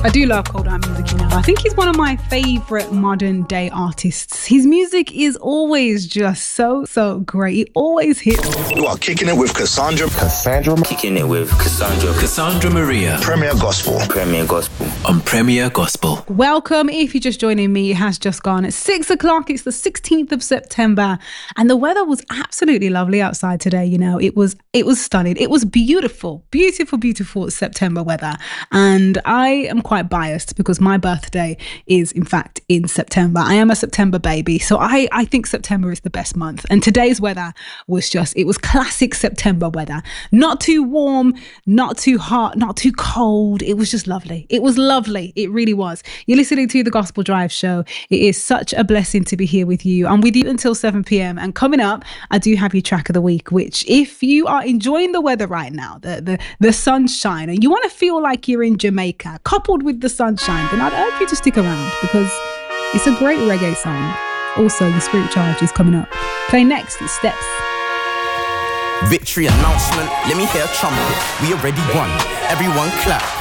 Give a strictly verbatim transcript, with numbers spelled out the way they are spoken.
I do love Cold Eye music, you know. I think he's one of my favourite modern day artists. His music is always just so, so great. It always hits. You are kicking it with Cassandra. Cassandra. Kicking it with Cassandra. Cassandra Maria. Premier Gospel. Premier Gospel. On Premier Gospel. Welcome. If you're just joining me, it has just gone at six o'clock. It's the sixteenth of September. And the weather was absolutely lovely outside today. You know, it was, it was stunning. It was beautiful, beautiful, beautiful September weather. And I am quite biased because my birthday is in fact in September. I am a September baby, so I, I think September is the best month. And today's weather was just, it was classic September weather. Not too warm, not too hot, not too cold. It was just lovely. It was lovely. It really was. You're listening to the Gospel Drive Show. It is such a blessing to be here with you. I'm with you until seven p.m. And coming up, I do have your track of the week, which if you are enjoying the weather right now, the, the, the sunshine, and you want to feel like you're in Jamaica, coupled with the sunshine, then I'd urge you to stick around because it's a great reggae song. Also, the Spirit Charge is coming up. Play next, it's Steps. Victory announcement, let me hear a trumpet. We already won, everyone clap.